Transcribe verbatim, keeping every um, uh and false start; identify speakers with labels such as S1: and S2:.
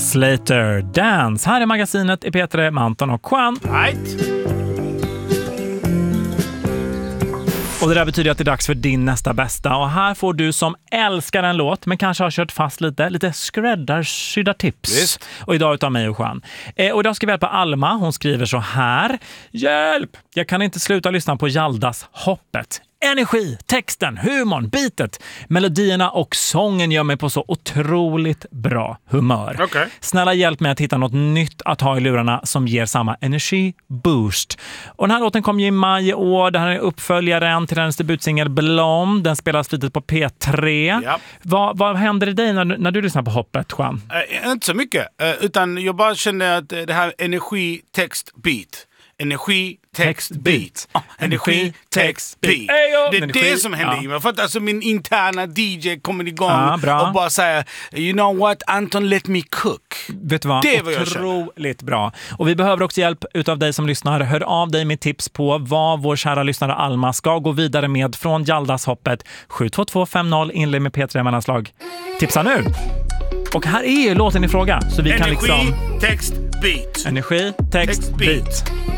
S1: Slater, Dance. Här är magasinet i P tre, Anton och Juan.
S2: Right.
S1: Och det där betyder att det är dags för din nästa bästa. Och här får du som älskar en låt men kanske har kört fast lite, lite skräddarsydda tips.
S2: Visst.
S1: Och idag utav mig och Juan. Eh, och idag ska vi hjälpa Alma. Hon skriver så här. Hjälp! Jag kan inte sluta lyssna på Jaldas Hoppet. Energi, texten, humorn, bitet, melodierna och sången gör mig på så otroligt bra humör.
S2: Okay.
S1: Snälla hjälp mig att hitta något nytt att ha i lurarna som ger samma energi-boost. Och den här låten kom ju i maj i år. Det här är uppföljaren till hennes debutsingel Blom. Den spelas flitigt på P tre. Yep. Vad, vad händer i dig när, när du lyssnar på Hoppet, Juan?
S2: Uh, inte så mycket, uh, utan jag bara känner att det här energi, text, beat. Energi, text, beat. Oh, energi, text, beat. Hey, det är energi. Det som händer ja. i mig. För att alltså min interna D J kommer igång ja, och bara säger, you know what, Anton, let me cook.
S1: Vet du vad?
S2: Det var
S1: otroligt bra. Och vi behöver också hjälp utav dig som lyssnar. Hör av dig med tips på vad vår kära lyssnare Alma ska gå vidare med från Jaldas Hoppet. sju två två fem noll inled med P tre mellanslag. Tipsa nu! Och här är ju låten i fråga. Så vi
S2: energi,
S1: kan liksom...
S2: text, beat.
S1: Energi, text, text beat. beat.